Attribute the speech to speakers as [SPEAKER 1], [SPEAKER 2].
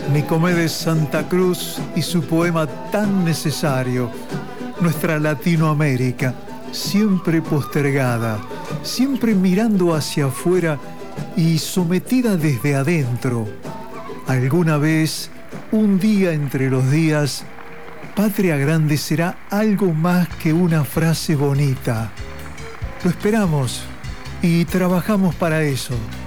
[SPEAKER 1] Nicomedes Santa Cruz y su poema tan necesario. Nuestra Latinoamérica, siempre postergada, siempre mirando hacia afuera y sometida desde adentro. Alguna vez, un día entre los días, Patria Grande será algo más que una frase bonita. Lo esperamos y trabajamos para eso.